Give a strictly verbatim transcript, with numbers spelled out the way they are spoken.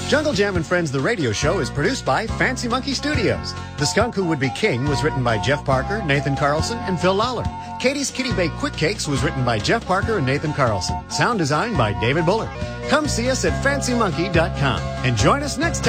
Jungle Jam and Friends, the radio show, is produced by Fancy Monkey Studios. The Skunk Who Would Be King was written by Jeff Parker, Nathan Carlson, and Phil Lawler. Katie's Kitty Baked Quick Cakes was written by Jeff Parker and Nathan Carlson. Sound design by David Buller. Come see us at fancy monkey dot com and join us next time.